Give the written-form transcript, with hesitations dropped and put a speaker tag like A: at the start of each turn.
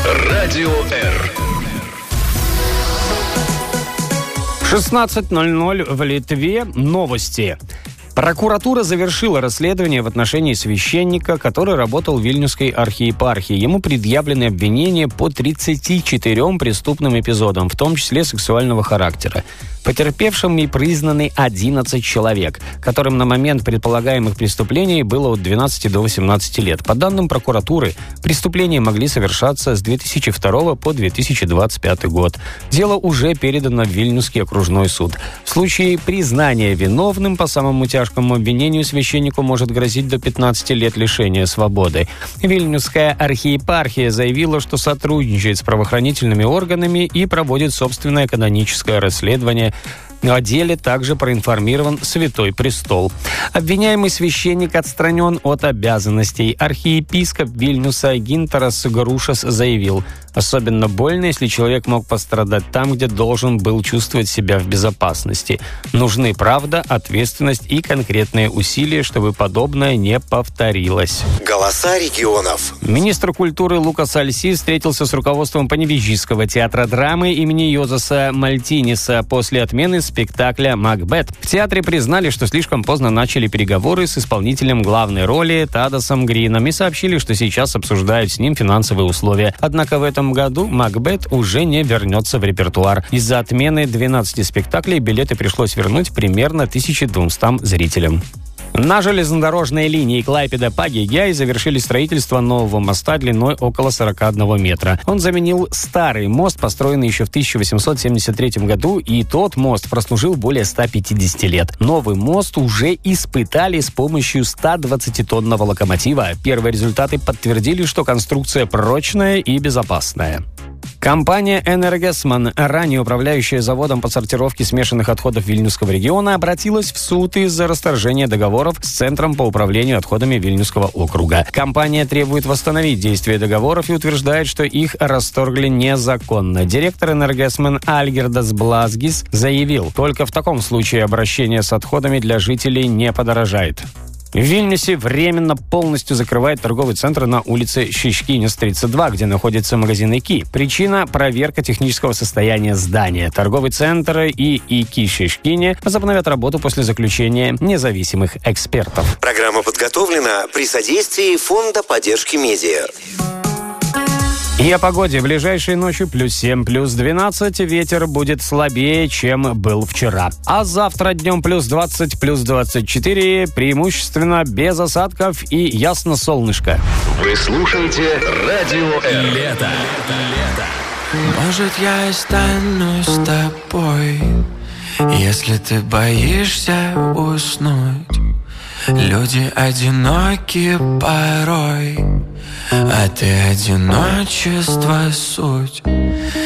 A: Радио Р.
B: 16:00 в Литве. Новости. Прокуратура завершила расследование в отношении священника, который работал в Вильнюсской архиепархии. Ему предъявлены обвинения по 34 преступным эпизодам, в том числе сексуального характера. Потерпевшими признаны 11 человек, которым на момент предполагаемых преступлений было от 12 до 18 лет. По данным прокуратуры, преступления могли совершаться с 2002 по 2025 год. Дело уже передано в Вильнюсский окружной суд. В случае признания виновным по самому тяжкому обвинению священнику может грозить до 15 лет лишения свободы. Вильнюсская архиепархия заявила, что сотрудничает с правоохранительными органами и проводит собственное каноническое расследование. О деле также проинформирован Святой Престол. Обвиняемый священник отстранен от обязанностей. Архиепископ Вильнюса Гинтерас Грушас заявил: особенно больно, если человек мог пострадать там, где должен был чувствовать себя в безопасности. Нужны правда, ответственность и конкретные усилия, чтобы подобное не повторилось.
C: Голоса регионов.
B: Министр культуры Лукас Альси встретился с руководством Паневежийского театра драмы имени Йозеса Мальтиниса после отмены спектакля «Макбет». В театре признали, что слишком поздно начали переговоры с исполнителем главной роли Тадасом Грином и сообщили, что сейчас обсуждают с ним финансовые условия. Однако в этом году «Макбет» уже не вернется в репертуар. Из-за отмены 12 спектаклей билеты пришлось вернуть примерно 1200 зрителям. На железнодорожной линии Клайпеда-Пагегяй завершили строительство нового моста длиной около 41 метра. Он заменил старый мост, построенный еще в 1873 году, и тот мост прослужил более 150 лет. Новый мост уже испытали с помощью 120-тонного локомотива. Первые результаты подтвердили, что конструкция прочная и безопасная. Компания «Энергесман», ранее управляющая заводом по сортировке смешанных отходов Вильнюсского региона, обратилась в суд из-за расторжения договоров с Центром по управлению отходами Вильнюсского округа. Компания требует восстановить действие договоров и утверждает, что их расторгли незаконно. Директор «Энергесман» Альгердас Блазгис заявил: только в таком случае обращение с отходами для жителей не подорожает. В Вильнюсе временно полностью закрывает торговый центр на улице Шишкинес, 32, где находится магазин ИКИ. Причина – проверка технического состояния здания. Торговый центр и ИКИ Шишкине возобновят работу после заключения независимых экспертов.
C: Программа подготовлена при содействии Фонда поддержки медиа.
B: И о погоде. Ближайшей ночью +7, +12. Ветер будет слабее, чем был вчера. А завтра днем +20, +24. Преимущественно без осадков и ясно солнышко.
A: Вы слушаете Радио Р. Лето.
D: Может, я останусь с тобой, если ты боишься уснуть. Люди одиноки порой, а ты одиночество суть.